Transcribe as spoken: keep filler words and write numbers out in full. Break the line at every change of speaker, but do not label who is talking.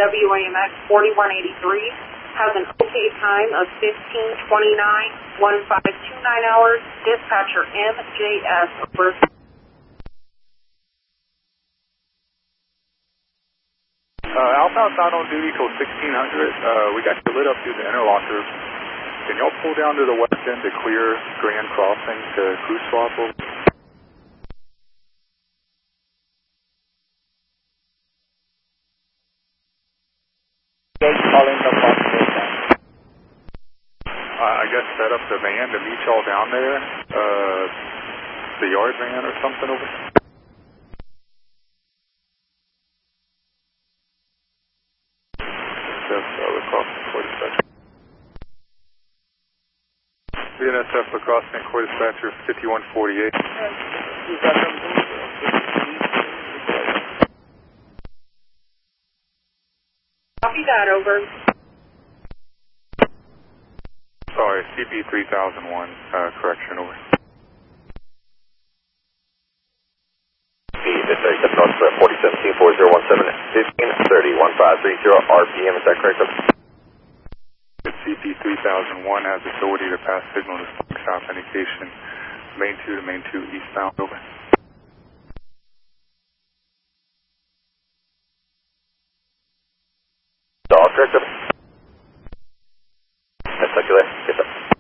W A M X forty-one eighty-three has an OK time of fifteen twenty-nine, fifteen twenty-nine hours. Dispatcher M J S, over.
Uh, Alpha's out on duty till sixteen hundred. Uh, we got you lit up through the interlocker. Can y'all pull down to the west end to clear Grand Crossing to cruise swap over?
Calling the box.
Uh, I guess set up the van to meet y'all down there. Uh, the yard van or something over. That's uh, across the Court Dispatcher. B N S F across Saint Court Dispatcher fifty-one forty-eight.
Copy that, over.
Sorry, C P three thousand one, uh, correction, over.
This is North forty seventeen four zero one seven fifteen thirty one five three zero R P M, is that correct?
C P three thousand one has authority to pass signal to stop indication main two to main two eastbound, over.
All correct, over. That's circular, yes sir.